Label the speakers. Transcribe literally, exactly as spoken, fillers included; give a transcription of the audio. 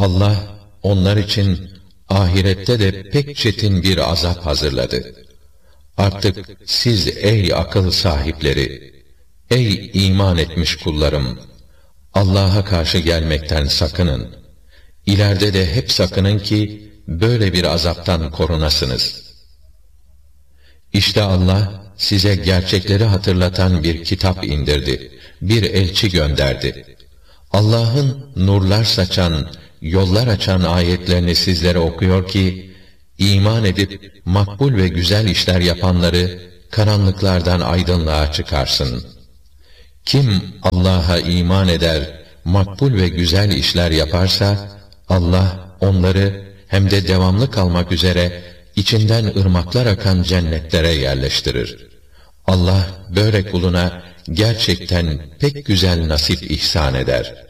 Speaker 1: Allah onlar için ahirette de pek çetin bir azap hazırladı. Artık siz ey akıl sahipleri, ey iman etmiş kullarım, Allah'a karşı gelmekten sakının. İleride de hep sakının ki böyle bir azaptan korunasınız. İşte Allah size gerçekleri hatırlatan bir kitap indirdi, bir elçi gönderdi. Allah'ın nurlar saçan, yollar açan ayetlerini sizlere okuyor ki, iman edip makbul ve güzel işler yapanları karanlıklardan aydınlığa çıkarsın. Kim Allah'a iman eder, makbul ve güzel işler yaparsa, Allah onları hem de devamlı kalmak üzere içinden ırmaklar akan cennetlere yerleştirir. Allah böyle kuluna gerçekten pek güzel nasip ihsan eder.